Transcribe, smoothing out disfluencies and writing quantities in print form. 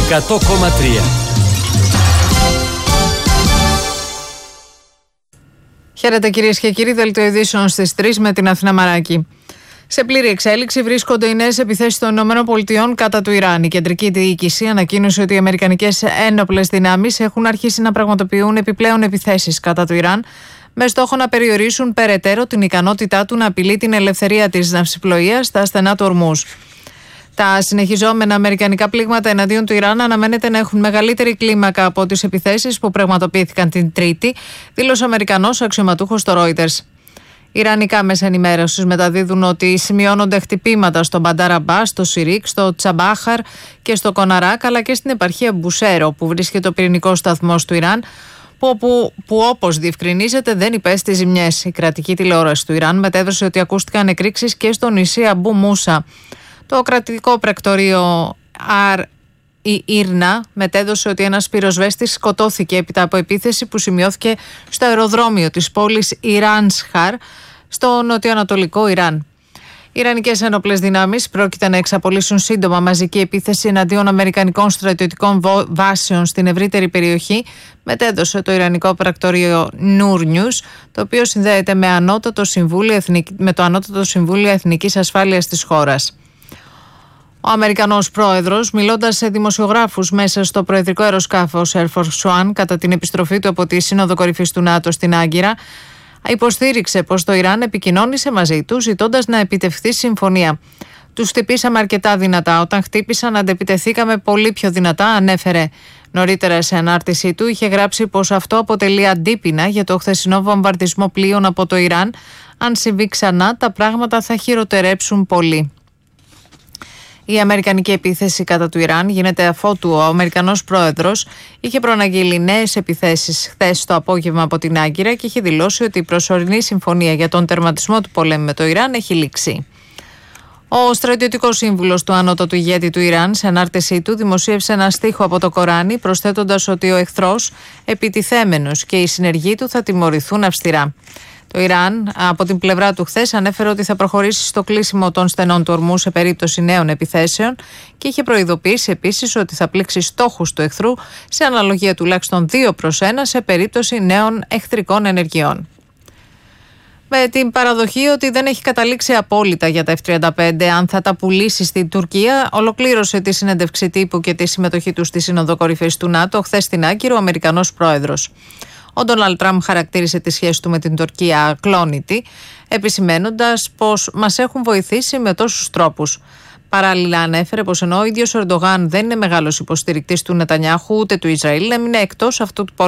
100,3. Χαίρετε κυρίες και κύριοι, δελτίο ειδήσεων στις 3 με την Αθηνά Μαράκη. Σε πλήρη εξέλιξη βρίσκονται οι νέες επιθέσεις των ΗΠΑ κατά του Ιράν. Η κεντρική διοίκηση ανακοίνωσε ότι οι αμερικανικές ένοπλες δυνάμεις έχουν αρχίσει να πραγματοποιούν επιπλέον επιθέσεις κατά του Ιράν, με στόχο να περιορίσουν περαιτέρω την ικανότητά του να απειλεί την ελευθερία της ναυσιπλοείας στα στενά του Ορμούζ. Τα συνεχιζόμενα αμερικανικά πλήγματα εναντίον του Ιράν αναμένεται να έχουν μεγαλύτερη κλίμακα από τις επιθέσεις που πραγματοποιήθηκαν την Τρίτη, δήλωσε ο Αμερικανός αξιωματούχος στο Reuters. Ιρανικά μέσα ενημέρωσης μεταδίδουν ότι σημειώνονται χτυπήματα στο Μπαντάρ Αμπάς, στο Σιρίκ, στο Τσαμπάχαρ και στο Κοναράκ, αλλά και στην επαρχία Μπουσέρο, που βρίσκεται ο πυρηνικός σταθμός του Ιράν, που όπως διευκρινίζεται δεν υπέστη ζημιές. Η κρατική τηλεόραση του Ιράν μετέδωσε ότι ακούστηκαν εκρήξεις και στο νησί Αμπού Μούσα. Το κρατικό πρακτορείο Ήρνα μετέδωσε ότι ένας πυροσβέστης σκοτώθηκε έπειτα από επίθεση που σημειώθηκε στο αεροδρόμιο της πόλης Ιράνσχαρ στο νοτιοανατολικό Ιράν. Οι Ιρανικές ένοπλες δυνάμεις πρόκειται να εξαπολύσουν σύντομα μαζική επίθεση εναντίον αμερικανικών στρατιωτικών βάσεων στην ευρύτερη περιοχή, μετέδωσε το Ιρανικό πρακτορείο Noor News, το οποίο συνδέεται με το Ανώτατο Συμβούλιο Εθνικής Ασφάλειας της χώρας. Ο Αμερικανός πρόεδρος, μιλώντας σε δημοσιογράφους μέσα στο προεδρικό αεροσκάφος Air Force One κατά την επιστροφή του από τη Σύνοδο Κορυφής του ΝΑΤΟ στην Άγκυρα, υποστήριξε πως το Ιράν επικοινώνησε μαζί του ζητώντας να επιτευχθεί συμφωνία. Τους χτυπήσαμε αρκετά δυνατά. Όταν χτύπησαν, αντεπιτεθήκαμε πολύ πιο δυνατά, ανέφερε. Νωρίτερα σε ανάρτησή του είχε γράψει πως αυτό αποτελεί αντίπεινα για το χθεσινό βομβαρδισμό πλοίων από το Ιράν. Αν συμβεί ξανά, τα πράγματα θα χειροτερέψουν πολύ. Η αμερικανική επίθεση κατά του Ιράν γίνεται αφότου ο Αμερικανός πρόεδρος είχε προαναγγείλει νέες επιθέσεις χθες το απόγευμα από την Άγκυρα και είχε δηλώσει ότι η προσωρινή συμφωνία για τον τερματισμό του πολέμου με το Ιράν έχει λήξει. Ο στρατιωτικός σύμβουλος του ανώτατου ηγέτη του Ιράν, σε ανάρτησή του, δημοσίευσε ένα στίχο από το Κοράνι, προσθέτοντας ότι ο εχθρός επιτιθέμενος και οι συνεργοί του θα τιμωρηθούν αυστηρά. Το Ιράν, από την πλευρά του χθες, ανέφερε ότι θα προχωρήσει στο κλείσιμο των στενών του Ορμού σε περίπτωση νέων επιθέσεων και είχε προειδοποιήσει επίσης ότι θα πλήξει στόχους του εχθρού σε αναλογία τουλάχιστον 2-1 σε περίπτωση νέων εχθρικών ενεργειών. Με την παραδοχή ότι δεν έχει καταλήξει απόλυτα για τα F-35 αν θα τα πουλήσει στην Τουρκία, ολοκλήρωσε τη συνέντευξη τύπου και τη συμμετοχή του στη Σύνοδο Κορυφής του ΝΑΤΟ χθες στην Άγκυρο ο Αμερικανός πρόεδρος. Ο Ντόναλντ Τραμπ χαρακτήρισε τη σχέση του με την Τουρκία ακλόνητη, επισημαίνοντας πως μας έχουν βοηθήσει με τόσους τρόπους. Παράλληλα, ανέφερε πως ενώ ο ίδιος ο Ερντογάν δεν είναι μεγάλος υποστηρικτής του Νετανιάχου ούτε του Ισραήλ, έμεινε εκτός αυτού του